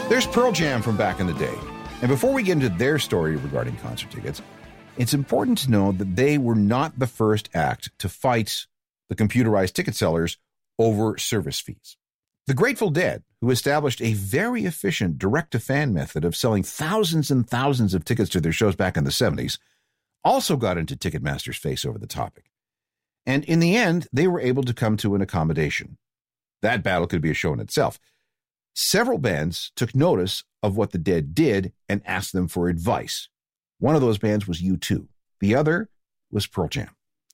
There's Pearl Jam from back in the day. And before we get into their story regarding concert tickets, it's important to know that they were not the first act to fight the computerized ticket sellers over service fees. The Grateful Dead, who established a very efficient direct-to-fan method of selling thousands and thousands of tickets to their shows back in the 70s, also got into Ticketmaster's face over the topic. And in the end, they were able to come to an accommodation. That battle could be a show in itself. Several bands took notice of what the Dead did and asked them for advice. One of those bands was U2. The other was Pearl Jam.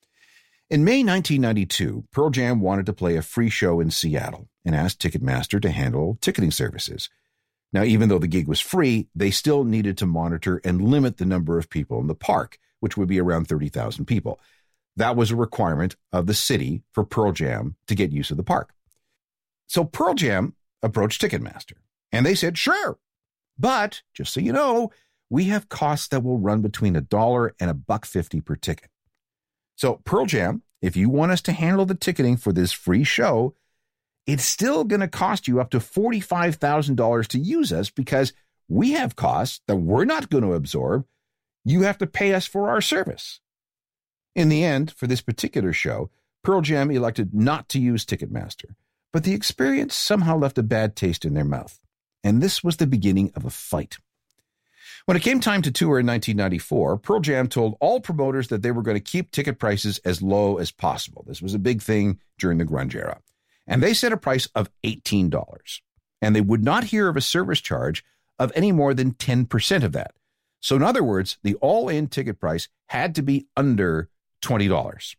In May 1992, Pearl Jam wanted to play a free show in Seattle and asked Ticketmaster to handle ticketing services. Now, even though the gig was free, they still needed to monitor and limit the number of people in the park, which would be around 30,000 people. That was a requirement of the city for Pearl Jam to get use of the park. So Pearl Jam approached Ticketmaster, and they said, sure, but just so you know, we have costs that will run between $1 and $1.50 per ticket. So Pearl Jam, if you want us to handle the ticketing for this free show, it's still going to cost you up to $45,000 to use us because we have costs that we're not going to absorb. You have to pay us for our service. In the end, for this particular show, Pearl Jam elected not to use Ticketmaster, but the experience somehow left a bad taste in their mouth. And this was the beginning of a fight. When it came time to tour in 1994, Pearl Jam told all promoters that they were going to keep ticket prices as low as possible. This was a big thing during the grunge era. And they set a price of $18. And they would not hear of a service charge of any more than 10% of that. So in other words, the all-in ticket price had to be under $20.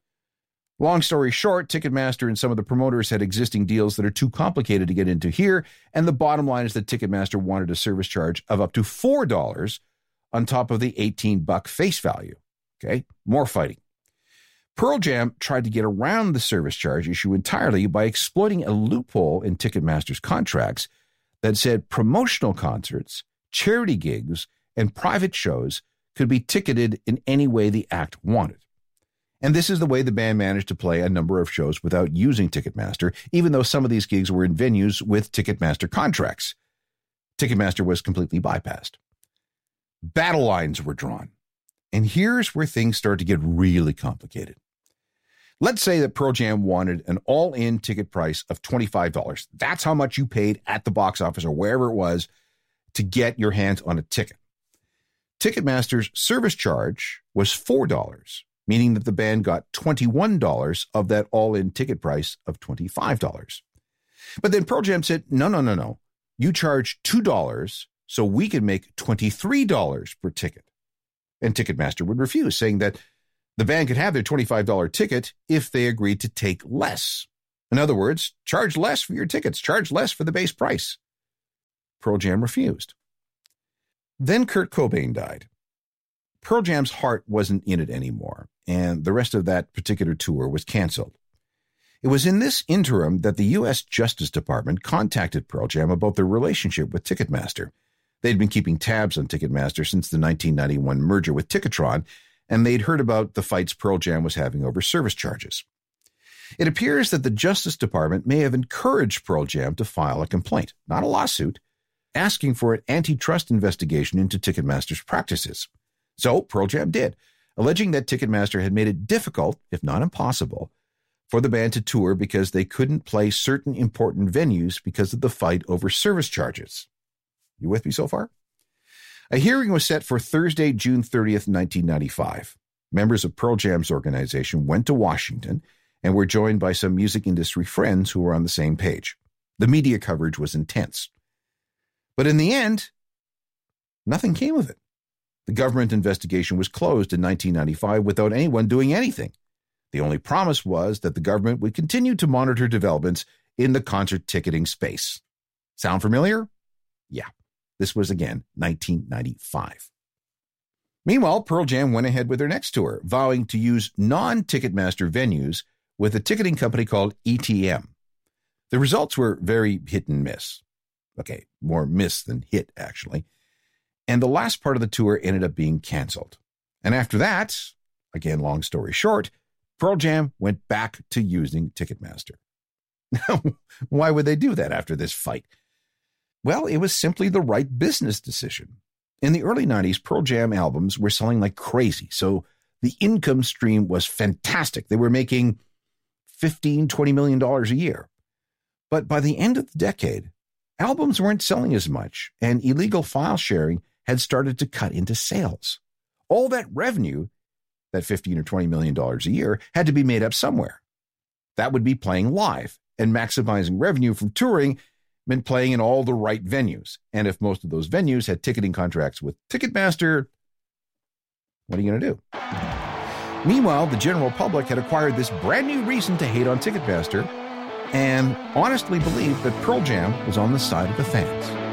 Long story short, Ticketmaster and some of the promoters had existing deals that are too complicated to get into here, and the bottom line is that Ticketmaster wanted a service charge of up to $4 on top of the $18 face value. Okay, more fighting. Pearl Jam tried to get around the service charge issue entirely by exploiting a loophole in Ticketmaster's contracts that said promotional concerts, charity gigs, and private shows could be ticketed in any way the act wanted. And this is the way the band managed to play a number of shows without using Ticketmaster, even though some of these gigs were in venues with Ticketmaster contracts. Ticketmaster was completely bypassed. Battle lines were drawn. And here's where things start to get really complicated. Let's say that Pearl Jam wanted an all-in ticket price of $25. That's how much you paid at the box office or wherever it was to get your hands on a ticket. Ticketmaster's service charge was $4. Meaning that the band got $21 of that all-in ticket price of $25. But then Pearl Jam said, no. You charge $2 so we can make $23 per ticket. And Ticketmaster would refuse, saying that the band could have their $25 ticket if they agreed to take less. In other words, charge less for your tickets, charge less for the base price. Pearl Jam refused. Then Kurt Cobain died. Pearl Jam's heart wasn't in it anymore, and the rest of that particular tour was canceled. It was in this interim that the U.S. Justice Department contacted Pearl Jam about their relationship with Ticketmaster. They'd been keeping tabs on Ticketmaster since the 1991 merger with Ticketron, and they'd heard about the fights Pearl Jam was having over service charges. It appears that the Justice Department may have encouraged Pearl Jam to file a complaint, not a lawsuit, asking for an antitrust investigation into Ticketmaster's practices. So Pearl Jam did, alleging that Ticketmaster had made it difficult, if not impossible, for the band to tour because they couldn't play certain important venues because of the fight over service charges. You with me so far? A hearing was set for Thursday, June 30th, 1995. Members of Pearl Jam's organization went to Washington and were joined by some music industry friends who were on the same page. The media coverage was intense. But in the end, nothing came of it. The government investigation was closed in 1995 without anyone doing anything. The only promise was that the government would continue to monitor developments in the concert ticketing space. Sound familiar? Yeah, this was again 1995. Meanwhile, Pearl Jam went ahead with their next tour, vowing to use non-Ticketmaster venues with a ticketing company called ETM. The results were very hit and miss. Okay, more miss than hit, actually. And the last part of the tour ended up being canceled. And after that, again, long story short, Pearl Jam went back to using Ticketmaster. Now, why would they do that after this fight? Well, it was simply the right business decision. In the early 90s, Pearl Jam albums were selling like crazy, so the income stream was fantastic. They were making $15, $20 million a year. But by the end of the decade, albums weren't selling as much, and illegal file sharing had started to cut into sales. All that revenue, that $15 or $20 million a year, had to be made up somewhere. That would be playing live, and maximizing revenue from touring meant playing in all the right venues. And if most of those venues had ticketing contracts with Ticketmaster, what are you going to do? Meanwhile, the general public had acquired this brand new reason to hate on Ticketmaster and honestly believed that Pearl Jam was on the side of the fans.